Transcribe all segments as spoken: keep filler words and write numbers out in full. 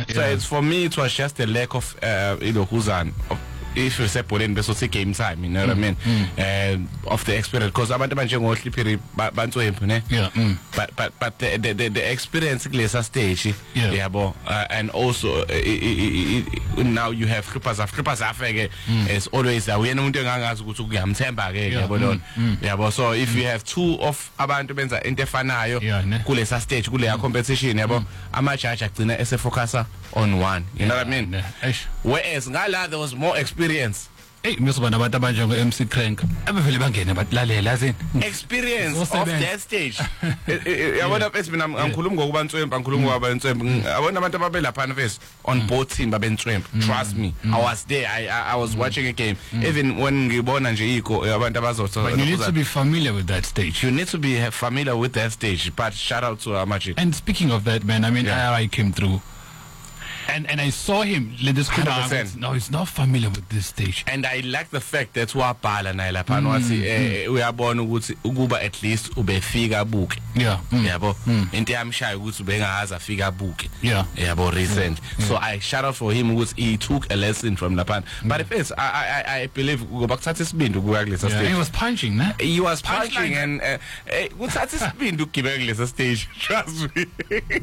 So it's for me, it was just a lack of, uh, you know, Huzan. If you say Poland, but also game time, you know what I mean? Mm. Uh, of the experience, because I'm not sure what you bantu him, yeah. Mm. But but but the the, the, the experience is a stage, yeah. yeah bo, uh, and also uh, it, it, it, now you have flippers of flippers after it's always a we know go to gam temper, yeah. Yeah, bo. So if you have two of abantu benza interfanayo, kule sa stage, kule competition, yeah, bo. Ama charge aktina as a focuser on one, you know what I mean? Whereas ngala there was more experience. Hey, Mister Banabata Banjo M C Crank. I'm a very banging about Lale experience of that stage. I want to it's been I'm Kulungo one twin, Kulungo I want to Babella Panvis on both team Baben Tramp. Trust me. I was there. I I was watching a game. Even when Gibon and Jiko, I want to But you need to be familiar with that stage. You need to be familiar with that stage. But shout out to Amachi. And speaking of that, man, I mean yeah. I came through. And and I saw him. No, he's not familiar with this stage. And I like the fact that wabhala naye lapha wathi uyabona ukuthi ukuba at least ubefika buke. Yeah. Yabo. Into yamshaya ukuthi ubengazi afika buke. Yeah. Yabo recent. So I shout out for him because he took a lesson from lapha. But if it's I I I believe ngoba kuthatha isibindi ukuya kulesa stage. He was punching, nah? He was punching and kuthatha isibindi ukugibela kulesa stage. Trust me.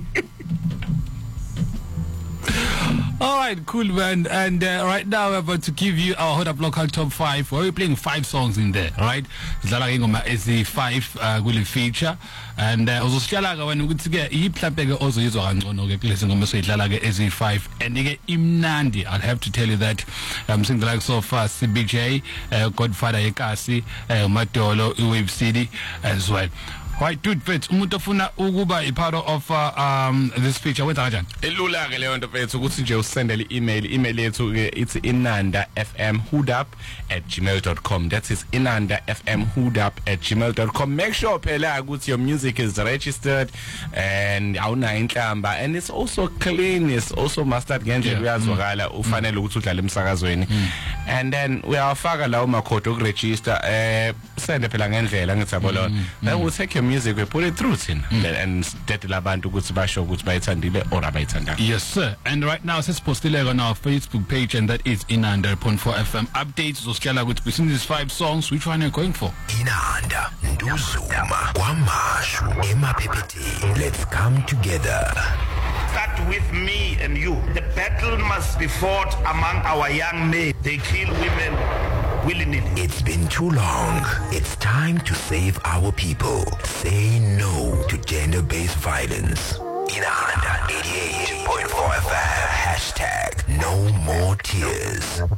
All right, cool, man. And uh, right now we're about to give you our Hold Up Local Top five. We're playing five songs in there, right? Zala Ngoma is the five uh, will feature. And also Shalaka when we get Yiplapega also is on Ngoma is the five. And again Imnandi, I'll have to tell you that I'm um, seeing the likes of uh, C B J, uh, Godfather Ekasi, uh, Matolo, Wave City as well. Right, dude, but umuntu ofuna ukuba a part of uh, um this feature with Rajan. Elula ke leyo nto fethu ukuthi nje usendele email email yethu ke it's inanda fm hoodup at gmail dot com. That is inanda fm hoodup at gmail dot com. Make sure phela ukuthi your music is registered and awuna inhlamba and it's also clean, it's also mastered ngendlela uyazwakala ufanele ukuthi udlale emsakazweni. And then uyafaka lawo makhodi okuregister eh sende phela ngendlela ngithi yabo lo. Then we'll take your music, we put it through in and that labantu ukuthi basho ukuthi bayithandile or abayithandanga. Yes sir. And right now says postile on our Facebook page and that is Inanda one point four F M updates. Zoskyala ukuthi between these five songs which one are you going for? Inanda Nduzuma Kwamashu Emaphepheteni. Let's come together. Start with me and you. The battle must be fought among our young men. They kill women willy-nilly. It's been too long. It's time to save our people. Say no to gender-based violence. Inanda eighty-eight point four F M. Hashtag no more tears.